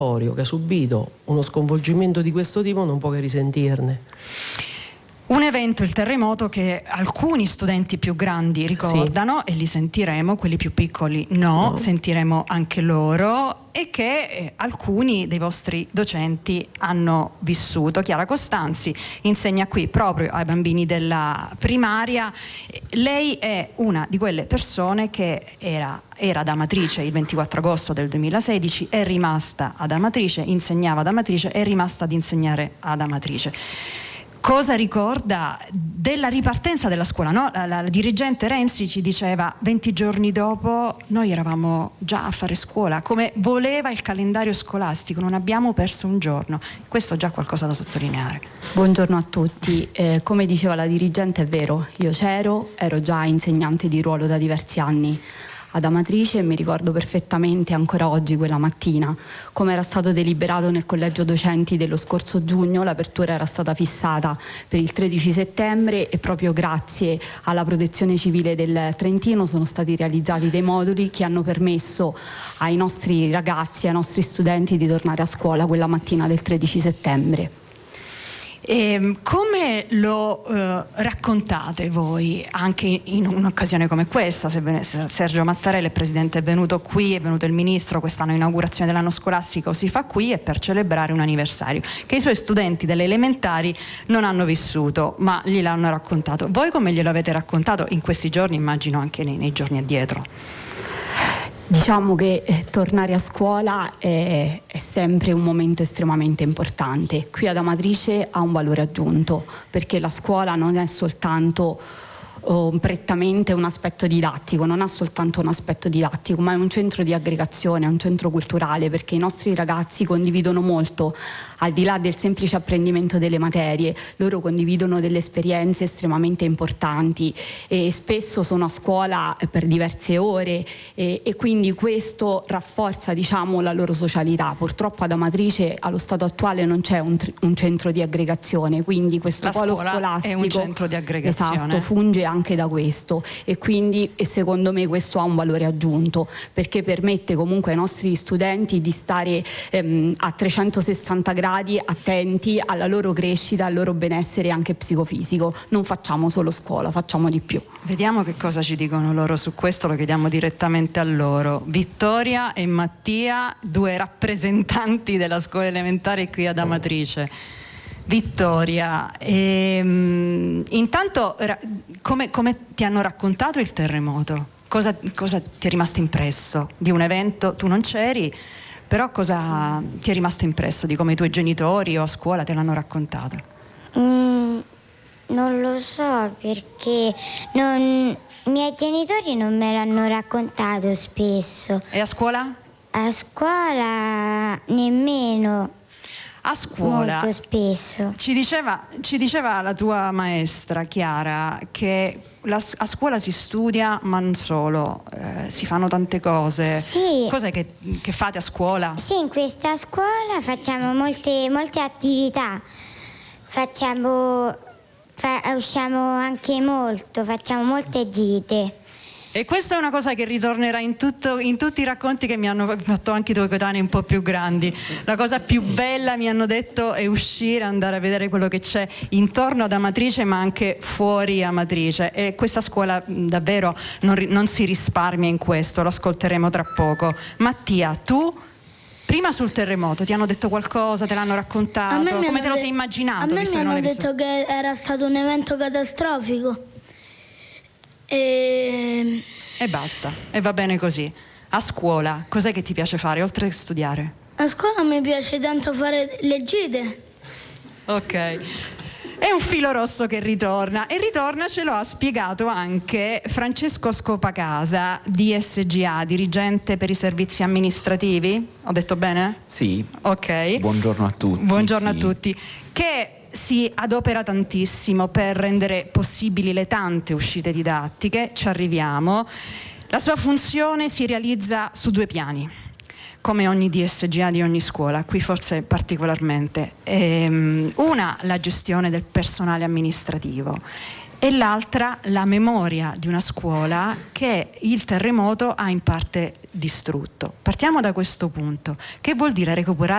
che ha subito uno sconvolgimento di questo tipo non può che risentirne. Un evento, il terremoto, che alcuni studenti più grandi ricordano, sì, e li sentiremo, quelli più piccoli no, sentiremo anche loro, e che alcuni dei vostri docenti hanno vissuto. Chiara Costanzi insegna qui proprio ai bambini della primaria. Lei è una di quelle persone che era ad Amatrice il 24 agosto del 2016, è rimasta ad Amatrice, insegnava ad Amatrice, è rimasta ad insegnare ad Amatrice. Cosa ricorda della ripartenza della scuola? No? La dirigente Renzi ci diceva 20 giorni dopo noi eravamo già a fare scuola, come voleva il calendario scolastico, non abbiamo perso un giorno. Questo è già qualcosa da sottolineare. Buongiorno a tutti. Come diceva la dirigente, è vero, io ero già insegnante di ruolo da diversi anni ad Amatrice e mi ricordo perfettamente ancora oggi quella mattina come era stato deliberato nel collegio docenti dello scorso giugno. L'apertura era stata fissata per il 13 settembre e proprio grazie alla Protezione Civile del Trentino sono stati realizzati dei moduli che hanno permesso ai nostri ragazzi, ai nostri studenti di tornare a scuola quella mattina del 13 settembre. E come lo raccontate voi anche in un'occasione come questa? Sergio Mattarella, il presidente, è venuto qui, è venuto il ministro, quest'anno inaugurazione dell'anno scolastico si fa qui, e per celebrare un anniversario che i suoi studenti delle elementari non hanno vissuto, ma gliel'hanno raccontato. Voi come glielo avete raccontato in questi giorni, immagino anche nei giorni addietro? Diciamo che tornare a scuola è sempre un momento estremamente importante. Qui ad Amatrice ha un valore aggiunto, perché la scuola non è soltanto prettamente un aspetto didattico, non ha soltanto un aspetto didattico, ma è un centro di aggregazione, è un centro culturale, perché i nostri ragazzi condividono molto, al di là del semplice apprendimento delle materie, loro condividono delle esperienze estremamente importanti e spesso sono a scuola per diverse ore e quindi questo rafforza, diciamo, la loro socialità. Purtroppo ad Amatrice allo stato attuale non c'è un centro di aggregazione, quindi questo polo scolastico è un centro di aggregazione. Esatto, funge anche da questo e quindi secondo me questo ha un valore aggiunto, perché permette comunque ai nostri studenti di stare a 360 gradi attenti alla loro crescita, al loro benessere anche psicofisico. Non facciamo solo scuola, facciamo di più. Vediamo che cosa ci dicono loro su questo, lo chiediamo direttamente a loro. Vittoria e Mattia, due rappresentanti della scuola elementare qui ad Amatrice. Vittoria, intanto come ti hanno raccontato il terremoto? Cosa ti è rimasto impresso di un evento? Tu non c'eri, però cosa ti è rimasto impresso di come i tuoi genitori o a scuola te l'hanno raccontato? Non lo so, perché i miei genitori non me l'hanno raccontato spesso. E a scuola? A scuola nemmeno. A scuola molto spesso. Ci diceva la tua maestra Chiara che a scuola si studia, ma non solo, si fanno tante cose. Sì. Cos'è che fate a scuola? Sì, in questa scuola facciamo molte attività. Usciamo anche molto, facciamo molte gite. E questa è una cosa che ritornerà in tutti i racconti che mi hanno fatto anche i tuoi coetanei un po' più grandi. La cosa più bella, mi hanno detto, è uscire, andare a vedere quello che c'è intorno ad Amatrice, ma anche fuori Amatrice. E questa scuola davvero non si risparmia in questo, lo ascolteremo tra poco. Mattia, tu prima sul terremoto ti hanno detto qualcosa, te l'hanno raccontato? Come te lo sei immaginato? A me mi hanno detto che era stato un evento catastrofico. E basta, e va bene così. A scuola, cos'è che ti piace fare oltre che studiare? A scuola mi piace tanto fare le gite. Ok. È un filo rosso che ritorna, e ritorna, ce lo ha spiegato anche Francesco Scopacasa, DSGA, dirigente per i servizi amministrativi. Ho detto bene? Sì. Ok. Buongiorno a tutti. Buongiorno a tutti. Che si adopera tantissimo per rendere possibili le tante uscite didattiche, ci arriviamo. La sua funzione si realizza su due piani, come ogni DSGA di ogni scuola, qui forse particolarmente. Una, la gestione del personale amministrativo, e l'altra la memoria di una scuola che il terremoto ha in parte distrutto. Partiamo da questo punto. Che vuol dire recuperare